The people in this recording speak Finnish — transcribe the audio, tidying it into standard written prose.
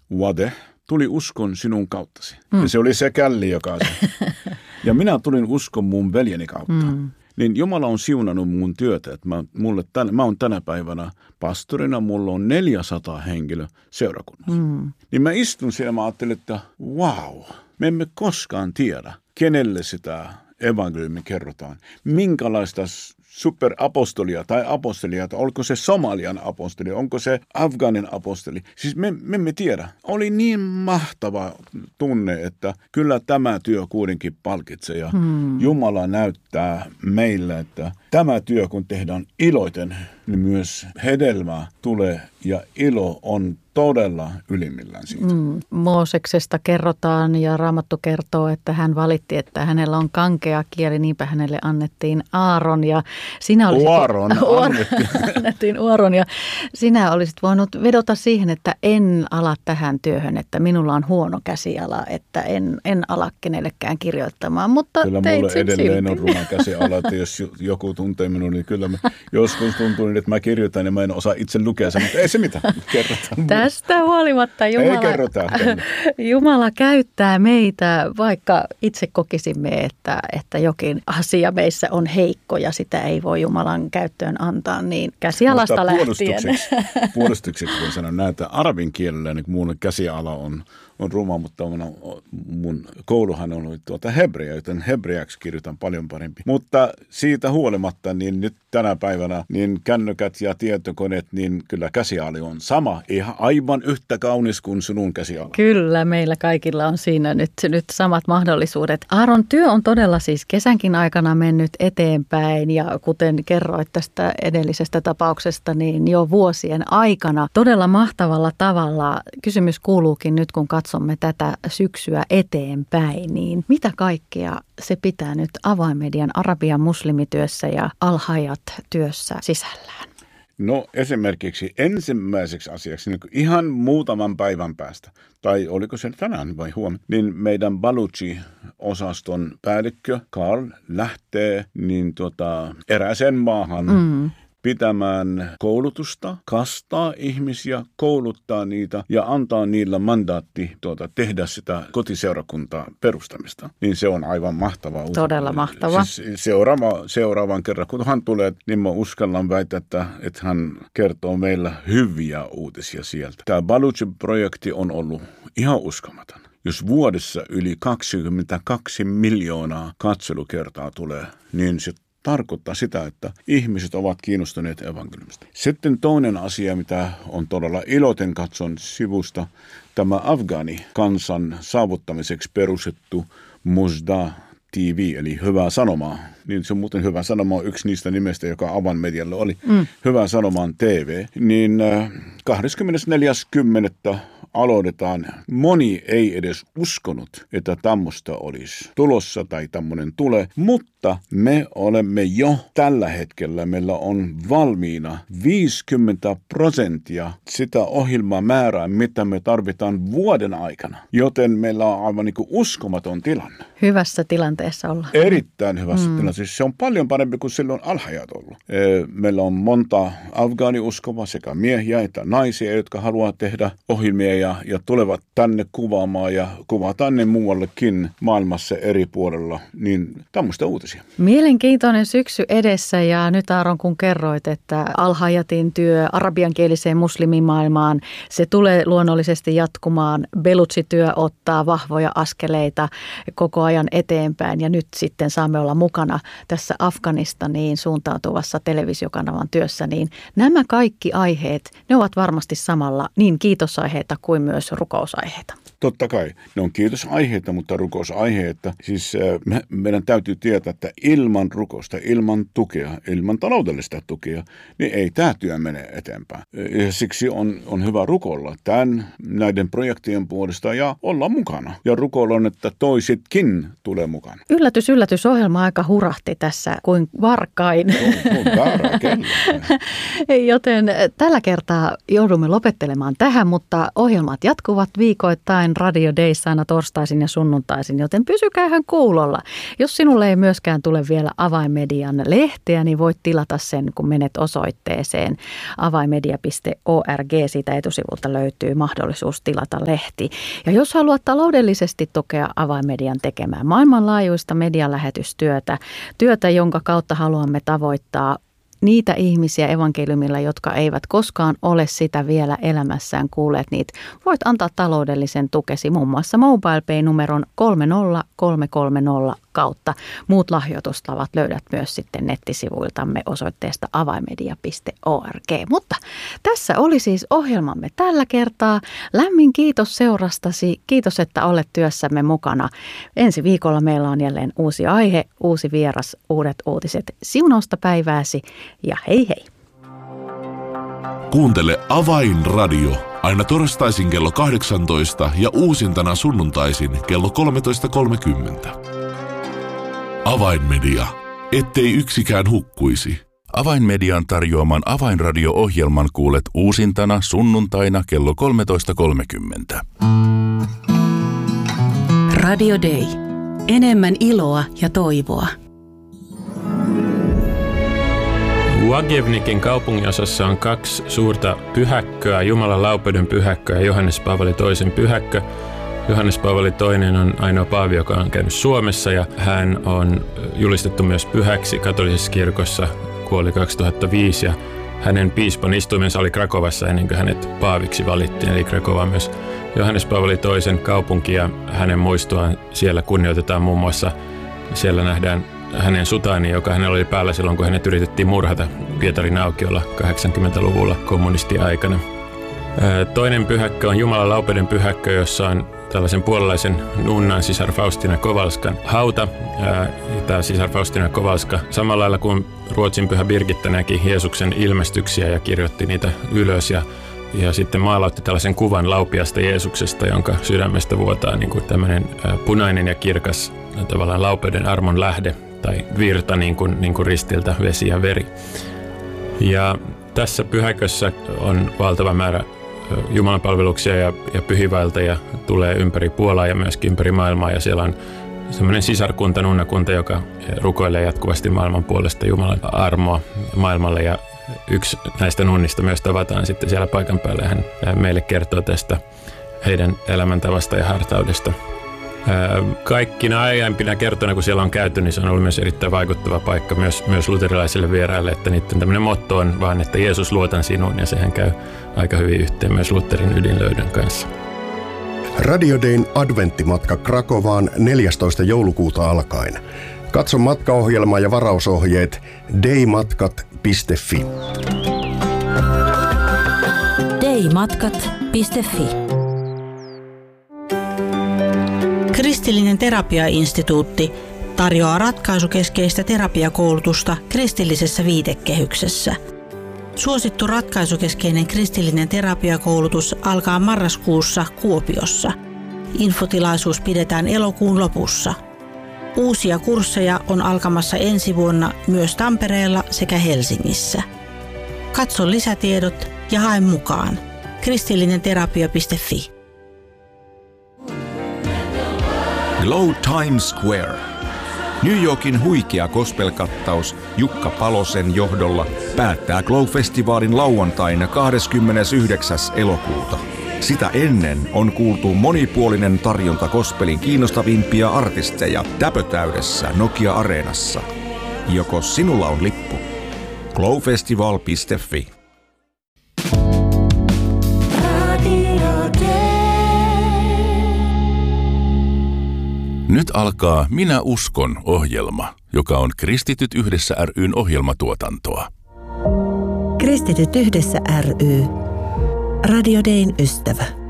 Wade, tuli uskon sinun kauttasi. Ja se oli se källi, joka se. Ja minä tulin uskon mun veljeni kautta. Niin Jumala on siunannut mun työtä, että mä oon tänä päivänä pastorina, mulla on 400 henkilöä seurakunnassa. Niin mä istun siellä ja mä ajattelin, että wow, me emme koskaan tiedä, kenelle sitä evankeliumia kerrotaan. Minkälaista superapostolia tai apostolia, olko se Somalian apostoli, onko se Afganin apostoli. Siis me emme tiedä. Oli niin mahtava tunne, että kyllä tämä työ kuitenkin palkitsee ja Jumala näyttää meille, että tämä työ kun tehdään iloiten, niin myös hedelmää tulee ja ilo on todella ylimmillään siitä. Mooseksesta kerrotaan ja Raamattu kertoo, että hän valitti, että hänellä on kankea kieli, niinpä hänelle annettiin Aaron. Ja sinä olisit annettiin Aaron ja sinä olisit voinut vedota siihen, että en ala tähän työhön, että minulla on huono käsiala, että en ala kenellekään kirjoittamaan, mutta kyllä mulle edelleen on ruma käsiala, että jos joku tuntee minun, niin kyllä joskus tuntuu, että mä kirjoitan ja mä en osaa itse lukea sen, mutta ei se mitään, kerrotaan. Tästä huolimatta Jumala käyttää meitä, vaikka itse kokisimme, että jokin asia meissä on heikko ja sitä ei voi Jumalan käyttöön antaa, niin käsialasta lähtien. Puolustukseksi voi sanoa näin, että arabin kielellä niin mun käsiala on ruma, mutta mun kouluhan on ollut hebrea, joten hebreaksi kirjoitan paljon parempi. Mutta siitä huolimatta, niin nyt tänä päivänä niin kännykät ja tietokoneet, niin kyllä käsiali on sama, ihan aivan yhtä kaunis kuin sinun käsiala. Kyllä, meillä kaikilla on siinä nyt samat mahdollisuudet. Aaron, työ on todella siis kesänkin aikana mennyt eteenpäin ja kuten kerroit tästä edellisestä tapauksesta, niin jo vuosien aikana todella mahtavalla tavalla. Kysymys kuuluukin nyt, kun katsomme tätä syksyä eteenpäin, niin mitä kaikkea se pitää nyt avainmedian Arabian muslimityössä ja Al-Hayat-työssä sisällään? No esimerkiksi ensimmäiseksi asiaksi niin ihan muutaman päivän päästä, tai oliko se tänään vai huomenna, niin meidän Baluchi-osaston päällikkö Karl lähtee niin erääseen maahan pitämään koulutusta, kastaa ihmisiä, kouluttaa niitä ja antaa niillä mandaatti tehdä sitä kotiseurakuntaa perustamista. Niin se on aivan mahtavaa. Todella mahtavaa. Siis seuraavan kerran, kun hän tulee, niin mä uskallan väittää, että hän kertoo meillä hyviä uutisia sieltä. Tämä Baluchi-projekti on ollut ihan uskomaton. Jos vuodessa yli 22 miljoonaa katselukertaa tulee, niin se tarkoittaa sitä, että ihmiset ovat kiinnostuneet evankeliumista. Sitten toinen asia, mitä on todella iloiten katson sivusta, tämä Afgaani-kansan saavuttamiseksi perustettu Mujda TV, eli Hyvää Sanomaa. Niin se on muuten Hyvä Sanoma on yksi niistä nimestä, joka Avan-medialle oli. Hyvää Sanomaan TV. Niin 24.10. aloitetaan. Moni ei edes uskonut, että tämmöistä olisi tulossa tai tämmöinen tulee, mutta me olemme jo tällä hetkellä, meillä on valmiina 50% sitä ohjelmamäärää, mitä me tarvitaan vuoden aikana. Joten meillä on aivan niin kuin uskomaton tilanne. Hyvässä tilanteessa olla. Erittäin hyvässä tilanteessa. Se on paljon parempi kuin silloin Al-Hayat ollut. Meillä on monta afgaaniuskovaa sekä miehiä että naisia, jotka haluaa tehdä ohjelmia ja tulevat tänne kuvaamaan ja kuvataan ne muuallekin maailmassa eri puolella. Niin tämmöistä uutisia. Mielenkiintoinen syksy edessä ja nyt Aaron kun kerroit, että Al-Hayatin työ arabiankieliseen muslimimaailmaan, se tulee luonnollisesti jatkumaan. Baluchi-työ ottaa vahvoja askeleita koko ajan eteenpäin ja nyt sitten saamme olla mukana tässä Afganistaniin suuntautuvassa televisiokanavan työssä. Niin nämä kaikki aiheet, ne ovat varmasti samalla niin kiitosaiheita kuin myös rukousaiheita. Totta kai. Ne on kiitosaiheita, mutta rukousaiheita. Siis meidän täytyy tietää, että ilman rukousta, ilman tukea, ilman taloudellista tukea, niin ei tämä työ mene eteenpäin. Ja siksi on hyvä rukoilla näiden projektien puolesta ja olla mukana. Ja rukoilla, että toisetkin tulee mukaan. Yllätys, yllätys. Ohjelma aika hurahti tässä kuin varkain. Joten tällä kertaa joudumme lopettelemaan tähän, mutta ohjelmat jatkuvat viikoittain Avain Radio Dayssa aina torstaisin ja sunnuntaisin, joten pysykäähän kuulolla. Jos sinulle ei myöskään tule vielä Avainmedian lehteä, niin voit tilata sen, kun menet osoitteeseen avainmedia.org. Siitä etusivulta löytyy mahdollisuus tilata lehti. Ja jos haluat taloudellisesti tukea Avainmedian tekemään maailmanlaajuista medialähetystyötä, työtä, jonka kautta haluamme tavoittaa niitä ihmisiä evankeliumilla, jotka eivät koskaan ole sitä vielä elämässään kuulleet niitä, voit antaa taloudellisen tukesi muun muassa MobilePay-numeron 30330 kautta. Muut lahjoitustavat löydät myös sitten nettisivuiltamme osoitteesta avainmedia.org. Mutta tässä oli siis ohjelmamme tällä kertaa. Lämmin kiitos seurastasi. Kiitos, että olet työssämme mukana. Ensi viikolla meillä on jälleen uusi aihe, uusi vieras, uudet uutiset. Siunausta päivääsi ja hei hei! Kuuntele Avainradio aina torstaisin kello 18 ja uusintana sunnuntaisin kello 13.30. Avainmedia, ettei yksikään hukkuisi. Avainmedian tarjoaman Avainradio-ohjelman kuulet uusintana sunnuntaina kello 13.30. Radio Day. Enemmän iloa ja toivoa. Łagiewniki kaupunginosassa on 2 suurta pyhäkköä, Jumalan laupeuden pyhäkkö ja Johannes Paavali II pyhäkkö. Johannes Paavali II on ainoa paavi, joka on käynyt Suomessa ja hän on julistettu myös pyhäksi katolisessa kirkossa, kuoli 2005 ja hänen piispan istuimensa oli Krakovassa ennen kuin hänet paaviksi valittiin. Eli Krakova on myös Johannes Paavali II kaupunki ja hänen muistoaan siellä kunnioitetaan muun muassa, siellä nähdään hänen sutaani, joka hänellä oli päällä silloin, kun hänet yritettiin murhata Pietarin aukiolla 80-luvulla kommunistiaikana. Toinen pyhäkkö on Jumalan laupeuden pyhäkkö, jossa on tällaisen puolalaisen nunnan sisar Faustina Kowalskan hauta. Tämä sisar Faustina Kowalska samalla lailla kuin Ruotsin pyhä Birgitta näki Jeesuksen ilmestyksiä ja kirjoitti niitä ylös ja sitten maalautti tällaisen kuvan laupiasta Jeesuksesta, jonka sydämestä vuotaa niin kuin tämmöinen punainen ja kirkas tavallaan laupeuden armon lähde tai virta niin kuin ristiltä vesi ja veri. Ja tässä pyhäkössä on valtava määrä jumalanpalveluksia ja pyhiinvaeltajia tulee ympäri Puolaa ja myöskin ympäri maailmaa. Ja siellä on semmoinen sisarkunta, nunnakunta, joka rukoilee jatkuvasti maailman puolesta Jumalan armoa maailmalle. Ja yksi näistä nunnista myös tavataan sitten siellä paikan päällä. Hän meille kertoo tästä heidän elämäntavasta ja hartaudesta. Kaikkina aiempina kertoina, kun siellä on käyty, niin se on ollut myös erittäin vaikuttava paikka myös luterilaisille vieraille, että niiden tämmöinen motto on vaan, että Jeesus luotan sinuun, ja sehän käy aika hyvin yhteen myös Lutherin ydinlöydön kanssa. Radio Dayn adventtimatka Krakovaan 14. joulukuuta alkaen. Katso matkaohjelma ja varausohjeet daymatkat.fi. daymatkat.fi. Kristillinen terapiainstituutti tarjoaa ratkaisukeskeistä terapiakoulutusta kristillisessä viitekehyksessä. Suosittu ratkaisukeskeinen kristillinen terapiakoulutus alkaa marraskuussa Kuopiossa. Infotilaisuus pidetään elokuun lopussa. Uusia kursseja on alkamassa ensi vuonna myös Tampereella sekä Helsingissä. Katso lisätiedot ja hae mukaan. kristillinenterapia.fi. Glow Times Square. New Yorkin huikea gospel-kattaus Jukka Palosen johdolla päättää Glow-festivaalin lauantaina 29. elokuuta. Sitä ennen on kuultu monipuolinen tarjonta gospelin kiinnostavimpia artisteja täpötäydessä Nokia-areenassa. Joko sinulla on lippu? glowfestival.fi. Nyt alkaa Minä uskon -ohjelma, joka on Kristityt yhdessä ry:n ohjelmatuotantoa. Kristityt yhdessä ry. Radio Dayn ystävä.